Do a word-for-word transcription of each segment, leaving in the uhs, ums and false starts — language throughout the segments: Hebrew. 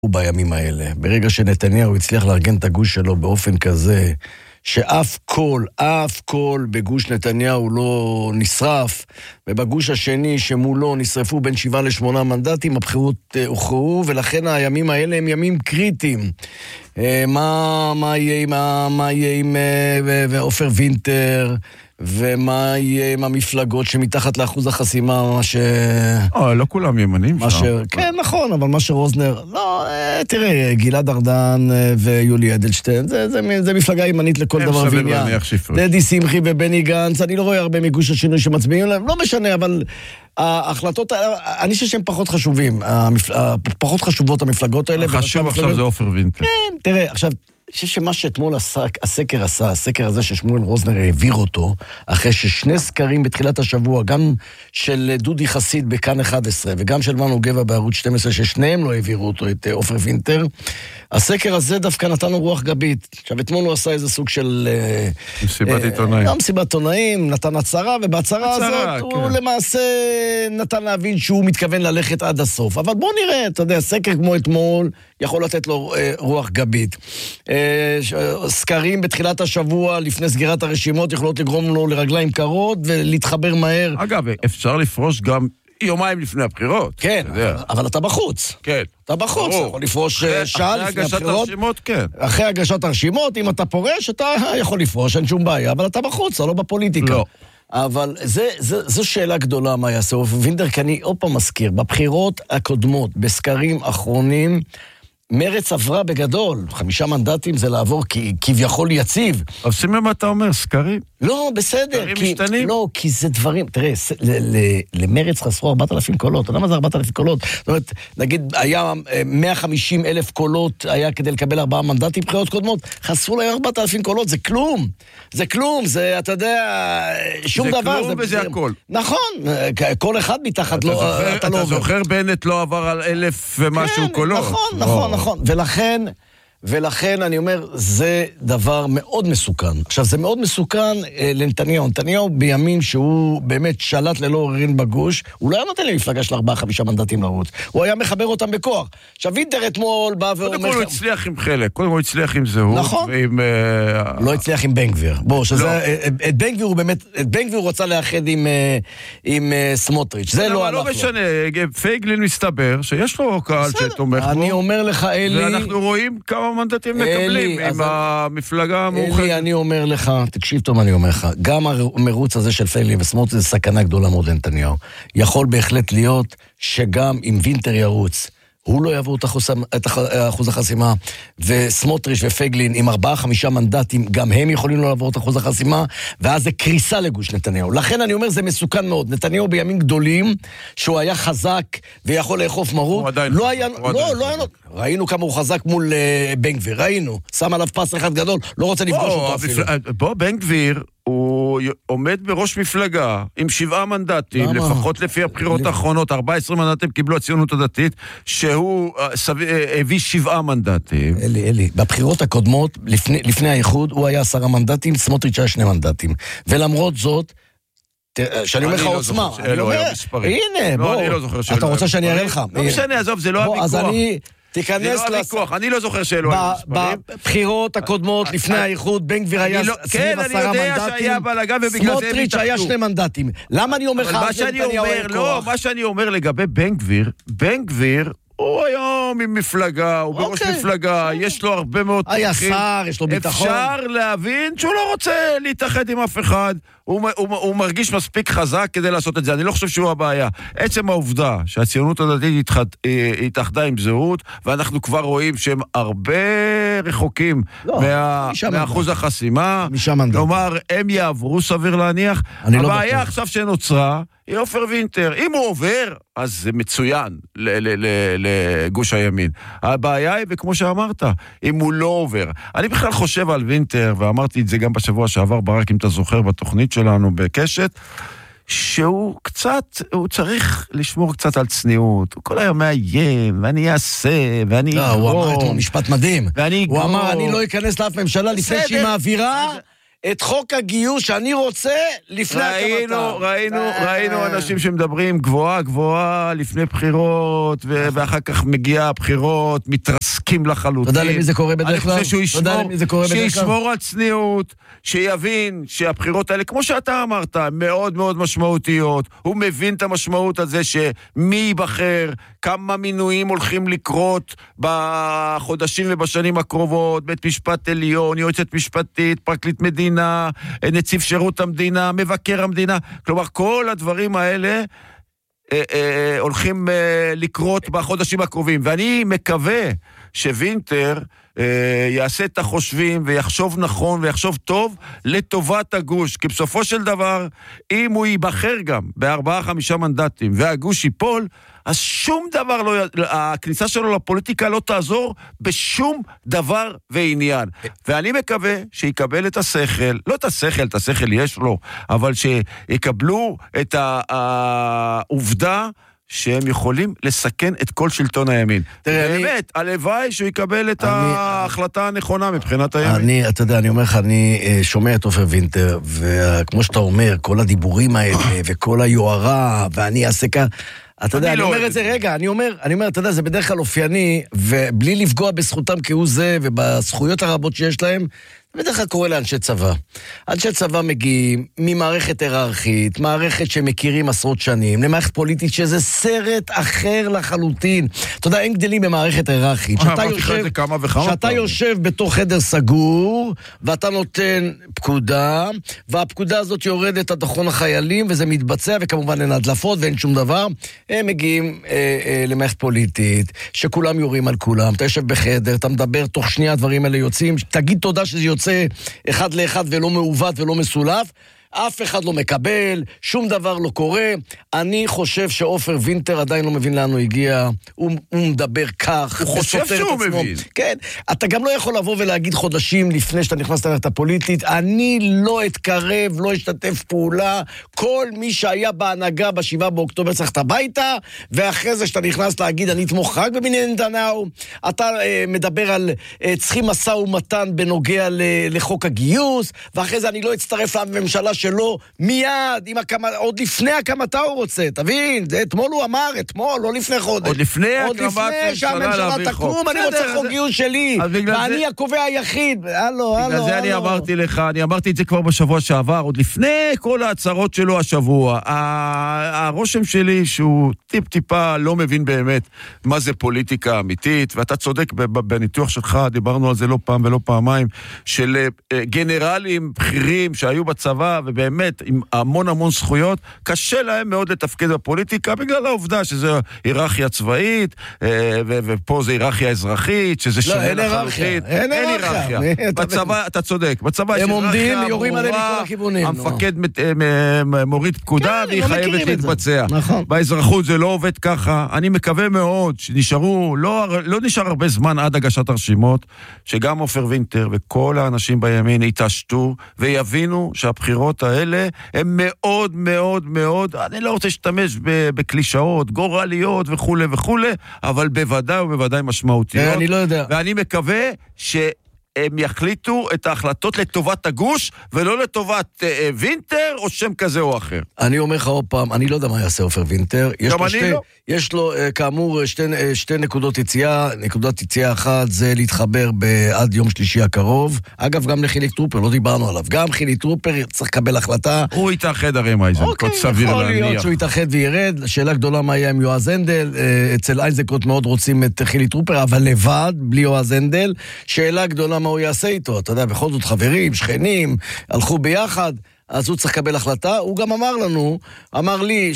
בימים האלה, ברגע שנתניהו הצליח לארגן את הגוש שלו באופן כזה, שאף קול, אף קול בגוש נתניהו לא נשרף, ובגוש השני שמולו נשרפו בין שבעה לשמונה מנדטים, הבחירות הוכרעו, ולכן הימים האלה הם ימים קריטיים. מה, מה יהיה עם, מה יהיה עם עופר וינטר, ומה יהיה עם המפלגות שמתחת לאחוז החסימה, מה ש... אה, לא כולם ימנים שם. כן, נכון, אבל מה שרוזנר... לא, תראה, גלעד ארדן ויולי אדלשטיין, זה, זה, זה מפלגה ימנית לכל דבר ועניין. דדי שמחי ובני גנץ, אני לא רואה הרבה מגוש השינוי שמצביעים להם, לא משנה, אבל ההחלטות, אני חושב שהם פחות חשובים, פחות חשובות המפלגות האלה. חשוב עכשיו זה עופר וינטר. כן, תראה, עכשיו... אני חושב שמה שאתמול הסקר עשה, הסקר הזה ששמואל רוזנר העביר אותו, אחרי ששני סקרים בתחילת השבוע, גם של דודי חסיד בכאן אחת עשרה, וגם של מנו גבע בערוץ שתים עשרה, ששניהם לא העבירו אותו, את עופר וינטר, הסקר הזה דווקא נתנו רוח גבית. עכשיו, אתמול הוא עשה איזה סוג של... מסיבת עיתונאים. גם מסיבת עיתונאים, נתן הצהרה, ובהצהרה הזאת הוא למעשה נתן להבין שהוא מתכוון ללכת עד הסוף. אבל בואו נראה, אתה יודע, סקר כמו אתמול יכול לתת לו רוח גבית. סקרים בתחילת השבוע לפני סגירת הרשימות יכולות לגרום לו לרגליים קרות ולהתחבר מהר. אגב, אפשר לפרוש גם יומיים לפני הבחירות. כן, אבל אתה בחוץ. כן. אתה בחוץ, אתה יכול לפרוש שעה לפני הבחירות. אחרי הגשת הרשימות, כן. אחרי הגשת הרשימות, אם אתה פורש, אתה יכול לפרוש, אין שום בעיה, אבל אתה בחוץ, אתה לא בפוליטיקה. לא. אבל זה, זה, זו שאלה גדולה מה יעשה. וינטר, כי אני עוד פעם מזכיר, בבחירות הקודמות, בסקרים אחרונים, מרץ עברה בגדול, חמישה מנדטים זה לעבור כביכול יציב. אבל שימי מה אתה אומר, סקרים? לא, בסדר. סקרים משתנים? לא, כי זה דברים, תראה, למרץ חסרו ארבעת אלפים קולות, אתה יודע מה זה ארבעת אלפים קולות? זאת אומרת, נגיד, היה מאה וחמישים אלף קולות, היה כדי לקבל ארבעה מנדטים בחירות קודמות, חסרו להם ארבעת אלפים קולות, זה כלום. זה כלום, זה, אתה יודע, שום דבר. זה כלום וזה הכל. נכון, כל אחד מתחת לא... אתה זוכר בנט לא עבר על אלף ומשהו קולות. נכון, נכון, נכון. ולכן, ולכן אני אומר, זה דבר מאוד מסוכן. עכשיו, זה מאוד מסוכן אה, לנתניהו. נתניהו בימים שהוא באמת שלט ללא עוררין בגוש, הוא לא היה נותן למפלגה של ארבעה, חמישה מנדטים לרוץ. הוא היה מחבר אותם בכוח. עכשיו, וינטר אתמול בא ואומר... קודם כל הוא הצליח עם חלק, קודם כל הוא הצליח עם זהות. נכון. ועם... לא הצליח עם בן גביר. בוא, שזה... לא. את בן גביר הוא באמת... את בן גביר הוא רוצה לאחד עם, עם סמוטריץ'. זה לא הלך לו. לא משנה, פייגלין מסתבר שיש לו קהל שתומך בו. אני אומר לך, אלי... ואנחנו רואים כמה מנדטים מקבלים עם המפלגה המאוחדת. אלי, אני אומר לך, תקשיב טוב, אני אומר לך, גם המרוץ הזה של פייגלין וסמוטריץ' זה סכנה גדולה מאוד לנתניהו. יכול בהחלט להיות שגם אם וינטר ירוץ, הוא לא יעבור את אחוז החסימה, וסמוטריץ' ופייגלין עם ארבעה, חמישה מנדטים, גם הם יכולים לא לעבור את אחוז החסימה, ואז זה קריסה לגוש נתניהו. לכן אני אומר, זה מסוכן מאוד. נתניהו בימים גדולים, שהוא היה חזק ויכול לאכוף מרות, לא היה... לא, לא היה... ראינו כמה הוא חזק מול בן גביר, ראינו. שם עליו פס אחד גדול, לא רוצה לפגוש אותו אפילו. בוא, בן גביר... הוא עומד בראש מפלגה עם שבעה מנדטים, למה? לפחות לפי הבחירות האחרונות, ארבעה עשר מנדטים קיבלו הציונות הדתית, שהוא הביא שבעה מנדטים. אלי, אלי, בבחירות הקודמות, לפני, לפני האיחוד, הוא היה עשרה מנדטים, סמוטריץ' היה שני מנדטים. ולמרות זאת, שאני אומר לך עוצמה, אני אומר, הנה, בוא, אתה רוצה שאני אראה לך? לא משנה, עזוב, זה לא הוויכוח. אז אני... תיכנס לוויכוח, אני לא זוכר שאלו היו מספרים. בבחירות הקודמות, לפני האיחוד, בן גביר היה סביב עשרה מנדטים, סמוטריץ' היה שני מנדטים. למה אני אומר לך? לא, מה שאני אומר לגבי בן גביר, בן גביר, הוא היום עם מפלגה, הוא בראש מפלגה, יש לו הרבה מאוד תומכים. היה שר, יש לו ביטחון. אפשר להבין שהוא לא רוצה להתאחד עם אף אחד. הוא, הוא, הוא מרגיש מספיק חזק כדי לעשות את זה. אני לא חושב שהוא הבעיה. עצם העובדה שהציונות הדתית התאחדה עם זהות, ואנחנו כבר רואים שהם הרבה רחוקים לא, מה, מאחוז החסימה. כלומר, הם יעברו סביר להניח. הבעיה לא עכשיו שנוצרה, היא עופר וינטר. אם הוא עובר, אז זה מצוין לגוש הימין. הבעיה היא, וכמו שאמרת, אם הוא לא עובר. אני בכלל חושב על וינטר, ואמרתי את זה גם בשבוע שעבר, ברק, אם אתה זוכר בתוכנית שלנו בקשת, שהוא קצת, הוא צריך לשמור קצת על צניעות. הוא כל היום מאיים, ואני אעשה, ואני אגרום. הוא אמר את משפט מדהים. הוא אמר, אני לא אכנס לאף ממשלה לפני שהיא מעבירה את חוק הגיוס שאני רוצה לפני ראינו, הקמתם. ראינו, ראינו אנשים שמדברים גבוהה, גבוהה, לפני בחירות, ואחר כך מגיע הבחירות, מתרסקים לחלוטין. אתה יודע למי זה קורה בדרך כלל? אני חושב שהוא שישמור על צניעות, שיבין שהבחירות האלה, כמו שאתה אמרת, מאוד מאוד משמעותיות. הוא מבין את המשמעות הזה שמי ייבחר, כמה מינויים הולכים לקרות בחודשים ובשנים הקרובות, בית משפט עליון, יועצת משפטית, פרקליט מדינה, נציב שירות המדינה, מבקר המדינה, כלומר כל הדברים האלה אה, אה, הולכים אה, לקרות בחודשים הקרובים, ואני מקווה שווינטר אה, יעשה את החושבים ויחשוב נכון ויחשוב טוב לטובת הגוש, כי בסופו של דבר אם הוא ייבחר גם בארבעה חמישה מנדטים והגוש ייפול, אז שום דבר לא, הכניסה שלו לפוליטיקה לא תעזור בשום דבר ועניין. ואני מקווה שיקבל את השכל, לא את השכל, את השכל יש לו, אבל שיקבלו את העובדה שהם יכולים לסכן את כל שלטון הימין. באמת, הלוואי שהוא יקבל את ההחלטה הנכונה מבחינת הימין. אני, אתה יודע, אני אומר לך, אני שומע את עופר וינטר, וכמו שאתה אומר, כל הדיבורים האלה, וכל היוערה, ואני אעשה כך, אתה יודע, אני אומר את זה, רגע, אני אומר, אני אומר, אתה יודע, זה בדרך כלל אופייני, ובלי לפגוע בזכותם כהוא זה, ובזכויות הרבות שיש להם, בדרך כלל קורא לאנשי צבא. אנשי צבא מגיעים ממערכת היררכית, מערכת שמכירים עשרות שנים, למערכת פוליטית שזה סרט אחר לחלוטין. אתה יודע, הם גדלים במערכת היררכית. שאתה יושב, שאתה יושב בתוך חדר סגור, ואתה נותן פקודה, והפקודה הזאת יורדת עד אחרון החיילים, וזה מתבצע, וכמובן אין הדלפות ואין שום דבר. הם מגיעים אה, אה, למערכת פוליטית, שכולם יורים על כולם. אתה יושב בחדר, אתה מדבר, תוך שנייה הדברים האלה יוצאים, תגיד תודה שזה יוצא יוצא אחד לאחד ולא מעוות ולא מסולף, אף אחד לא מקבל, שום דבר לא קורה. אני חושב שעופר וינטר עדיין לא מבין לאן הוא הגיע, הוא, הוא מדבר כך, הוא חושב שהוא מבין. כן, אתה גם לא יכול לבוא ולהגיד חודשים לפני שאתה נכנס למערכת הפוליטית, אני לא אתקרב, לא אשתתף פעולה, כל מי שהיה בהנהגה בשבעה באוקטובר צריך את הביתה, ואחרי זה שאתה נכנס להגיד, אני אתמוך רק בבנימין נתניהו, אתה אה, מדבר על אה, צריכים משא ומתן בנוגע ל, לחוק הגיוס, ואחרי זה אני לא אצטרף לממשלה שלו מיד, עם הקמה, עוד לפני הקמתה הוא רוצה, תבין, זה אתמול הוא אמר, אתמול, לא לפני חודש. עוד לפני הקמת שהממשלה תקום, אני רוצה חוק גיוס שלי, ואני הקובע היחיד. הלו, הלו, בגלל זה אני אמרתי לך, אני אמרתי את זה כבר בשבוע שעבר, עוד לפני כל ההצהרות שלו השבוע, הרושם שלי שהוא טיפ טיפה לא מבין באמת מה זה פוליטיקה אמיתית, ואתה צודק בניתוח שלך, דיברנו על זה לא פעם ולא פעמיים, של גנרלים בכירים שהיו בצבא, ובאמת עם המון המון זכויות, קשה להם מאוד לתפקד בפוליטיקה, בגלל העובדה שזה היררכיה צבאית, ופה זה היררכיה אזרחית, שזה שונה לחלוטין. אין היררכיה. בצבא, אתה צודק, בצבא יש הם עומדים, יורים עליהם מכל הכיוונים. המפקד מוריד פקודה, והיא חייבת להתבצע. באזרחות זה לא עובד ככה. אני מקווה מאוד שנשארו, לא נשאר הרבה זמן עד הגשת הרשימות, שגם עופר וינטר וכל האנשים בימין יתעשתו, ויבינו שהבחירות האלה הן מאוד מאוד מאוד, אני לא רוצה להשתמש בקלישאות, גורליות וכו' וכו', אבל בוודאי ובוודאי משמעותיות. אני לא יודע. ואני מקווה ש... הם יחליטו את ההחלטות לטובת הגוש, ולא לטובת אה, וינטר, או שם כזה או אחר. אני אומר לך עוד פעם, אני לא יודע מה יעשה עופר וינטר. יש גם לו אני שתי, לא. יש לו, אה, כאמור, שתי, אה, שתי נקודות יציאה. נקודת יציאה אחת זה להתחבר עד יום שלישי הקרוב. אגב, גם לחיליק טרופר, לא דיברנו עליו. גם חיליק טרופר צריך לקבל החלטה. הוא יתאחד הרי עם אייזנקוט, אוקיי, סביר יכול להניח. להיות שהוא יתאחד וירד. שאלה גדולה מה יהיה עם יועז הנדל. אה, אצל אייזנקוט מאוד רוצים את חיליק טרופר, אבל לבד, בלי יועז הנדל. שאלה גדולה מה הוא יעשה איתו. אתה יודע, בכל זאת חברים, שכנים, הלכו ביחד, אז הוא צריך לקבל החלטה. הוא גם אמר לנו, אמר לי,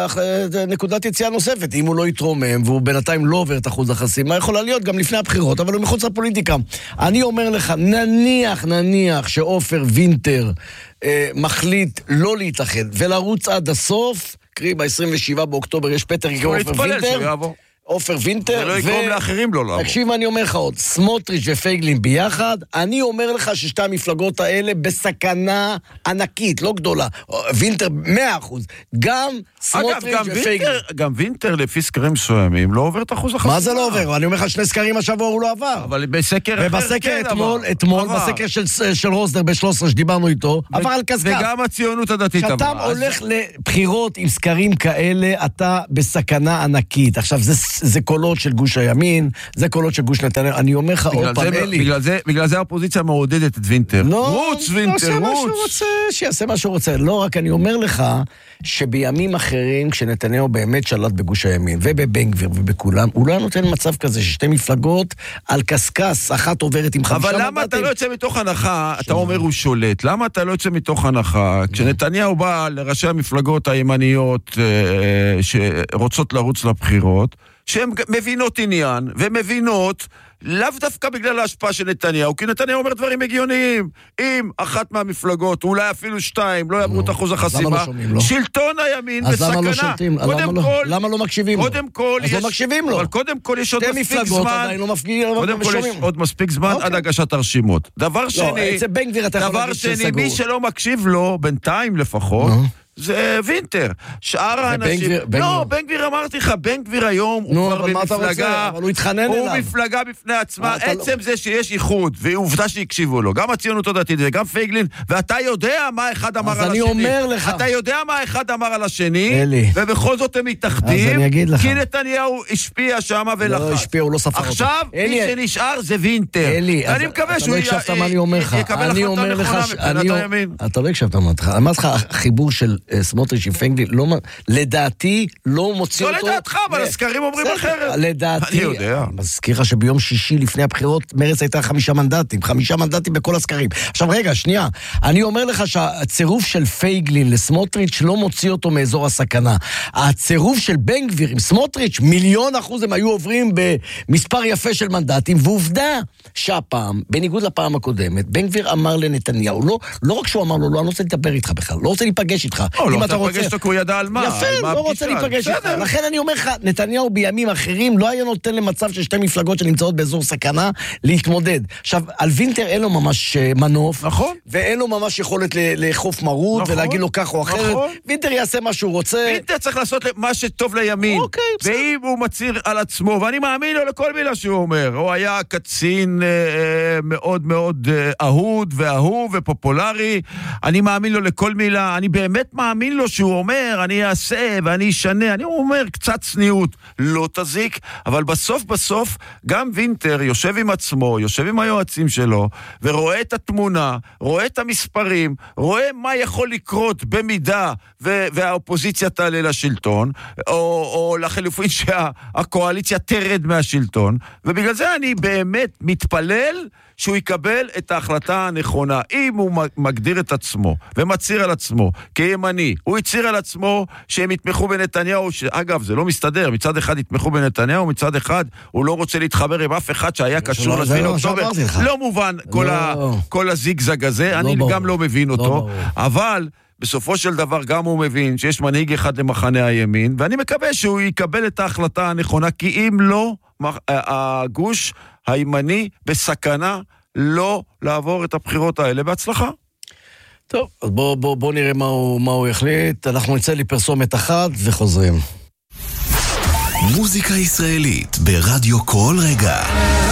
שנקודת יציאה נוספת, אם הוא לא יתרומם, והוא בינתיים לא עובר את אחוז החסימה, יכולה להיות גם לפני הבחירות, אבל הוא מחוץ לפוליטיקה. אני אומר לך, נניח, נניח, שעופר וינטר אה, מחליט לא להתאחד, ולרוץ עד הסוף, קרי, ב-עשרים ושבעה באוקטובר יש פטר כעופר וינטר, עופר וינטר. זה לא יגרום לאחרים לא לעבור. תקשיב, אני אומר לך עוד, סמוטריץ' ופייגלין ביחד, אני אומר לך ששתי המפלגות האלה בסכנה ענקית, לא גדולה. וינטר מאה אחוז. גם סמוטריץ' ופייגלין. גם וינטר לפי סקרים מסוימים לא עובר את אחוז החסימה. מה זה לא עובר? אני אומר לך שני סקרים השבוע הוא לא עבר. אבל בסקר אחר ובסקר אתמול, אתמול, בסקר של רוזנר ב-שלוש עשרה שדיברנו איתו, עבר על קסקס. וגם הציונות הדתית עברה. כשאתה הולך לבחירות עם סקרים כאלה, אתה בסכנה ענקית. עכשיו, זה, זה קולות של גוש הימין, זה קולות של גוש נתניהו. אני אומר לך עוד פעם, אלי. בגלל זה, בגלל זה האופוזיציה מעודדת את וינטר. רוץ, וינטר, רוץ. שיעשה מה שהוא רוצה. לא רק אני אומר לך, שבימים אחרים, כשנתניהו באמת שלט בגוש הימין, ובבן גביר ובכולם, הוא לא היה נותן מצב כזה, ששתי מפלגות על קסקס, אחת עוברת עם חמישה מנדטים. אבל למה אתה לא יוצא מתוך הנחה, אתה אומר הוא שולט, למה אתה לא יוצא מתוך הנחה, כשנתניהו בא לראשי המפלגות הימניות שרוצות לרוץ לבחירות, שהן מבינות עניין, ומבינות לאו דווקא בגלל ההשפעה של נתניהו, כי נתניהו אומר דברים הגיוניים. אם אחת מהמפלגות, אולי אפילו שתיים, לא יעברו את אחוז החסימה, שלטון הימין בסכנה. אז למה לא שולטים? למה לא מקשיבים לו? קודם כל, אז לא מקשיבים לו. אבל קודם כל יש עוד מספיק זמן. קודם כל יש עוד מספיק זמן עד הגשת הרשימות. דבר שני, דבר שני, מי שלא מקשיב לו, בינתיים לפחות, זה וינטר. שאר האנשים... לא, בן גביר אמרתי לך, בן גביר היום הוא כבר במפלגה... אבל הוא התחנן אליו. הוא מפלגה בפני עצמה. עצם זה שיש איחוד, ועובדה שהקשיבו לו. גם הציונות הדתית וגם פייגלין, ואתה יודע מה אחד אמר על השני. אז אני אומר לך... אתה יודע מה אחד אמר על השני, ובכל זאת הם מתאחדים, כי נתניהו השפיע שם ולחץ. לא השפיע, הוא לא ספר אותו. עכשיו, מי שנשאר זה וינטר. אני מקווה שהוא יקבל החלטה נכונה מבחינת הימין. אתה לא הקשבת מה אתה אמרת לך, החיבור של סמוטריץ' עם פייגלין, לדעתי לא מוציא אותו... לא לדעתך, אבל הסקרים אומרים אחרת. לדעתי... אני יודע. מזכיר לך שביום שישי לפני הבחירות, מרץ הייתה חמישה מנדטים, חמישה מנדטים בכל הסקרים. עכשיו רגע, שנייה, אני אומר לך שהצירוף של פייגלין לסמוטריץ' לא מוציא אותו מאזור הסכנה. הצירוף של בן גביר עם סמוטריץ', מיליון אחוז הם היו עוברים במספר יפה של מנדטים, ועובדה שהפעם, בניגוד לפעם הקודמת, בן גביר אמר לנתניהו, לא, לא רק שהוא אמר לו, לא, אני רוצה לדבר איתך בכלל, לא רוצה להיפגש איתך. אם אתה רוצה... פגש אותו כי הוא ידע על מה. יפה, לא רוצה להיפגש איתך. לכן אני אומר לך, נתניהו בימים אחרים לא היה נותן למצב של שתי מפלגות שנמצאות באזור סכנה להתמודד. עכשיו, על וינטר אין לו ממש מנוף. נכון. ואין לו ממש יכולת לאכוף מרות ולהגיד לו כך או אחרת. וינטר יעשה מה שהוא רוצה. וינטר צריך לעשות מה שטוב לימין. ואם הוא מצהיר על עצמו, ואני מאמין לו לכל מילה שהוא אומר, הוא היה קצין מאוד מאוד אהוד ואהוב ופופולרי, אני מאמין לו לכל מילה, אני באמת מאמין לו שהוא אומר, אני אעשה ואני אשנה, אני אומר קצת צניעות, לא תזיק, אבל בסוף בסוף, גם וינטר יושב עם עצמו, יושב עם היועצים שלו, ורואה את התמונה, רואה את המספרים, רואה מה יכול לקרות במידה, והאופוזיציה תעלה לשלטון, או, או לחלופין שהקואליציה תרד מהשלטון, ובגלל זה אני באמת מתפלל, שהוא יקבל את ההחלטה הנכונה. אם הוא מגדיר את עצמו ומצהיר על עצמו כימני, הוא יצהיר על עצמו שהם יתמכו בנתניהו, שאגב, זה לא מסתדר, מצד אחד יתמכו בנתניהו, מצד אחד הוא לא רוצה להתחבר עם אף אחד שהיה קשור לשביעי לאוקטובר. לא מובן כל הזיגזג הזה, אני גם לא מבין אותו, אבל בסופו של דבר גם הוא מבין שיש מנהיג אחד למחנה הימין, ואני מקווה שהוא יקבל את ההחלטה הנכונה, כי אם לא, הגוש הימני בסכנה לא לעבור את הבחירות האלה בהצלחה. טוב, אז בוא, בוא, בוא נראה מה הוא, מה הוא יחליט. אנחנו נצא לי פרסומת אחת וחוזרים. מוזיקה ישראלית ברדיו כל רגע.